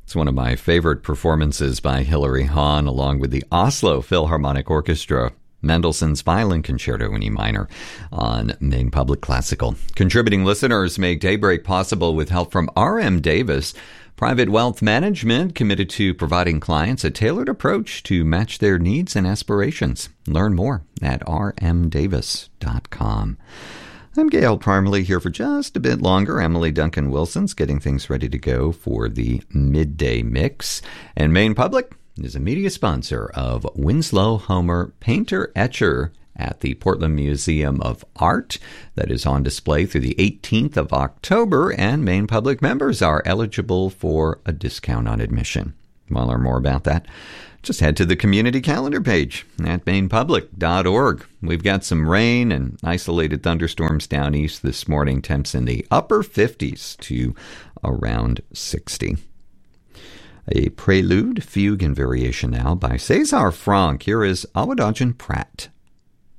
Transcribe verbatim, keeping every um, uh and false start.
It's one of my favorite performances by Hilary Hahn, along with the Oslo Philharmonic Orchestra, Mendelssohn's Violin Concerto in E minor on Maine Public Classical. Contributing listeners make Daybreak possible with help from R M Davis, private wealth management committed to providing clients a tailored approach to match their needs and aspirations. Learn more at r m davis dot com. I'm Gail Parmalee here for just a bit longer. Emily Duncan Wilson's getting things ready to go for the midday mix. And Maine Public is a media sponsor of Winslow Homer Painter Etcher at the Portland Museum of Art. That is on display through the eighteenth of October, and Maine Public members are eligible for a discount on admission. Want to learn more about that? Just head to the community calendar page at maine public dot org. We've got some rain and isolated thunderstorms down east this morning. Temps in the upper fifties to around sixty. A prelude, fugue, and variation now by César Franck. Here is Awadagin Pratt.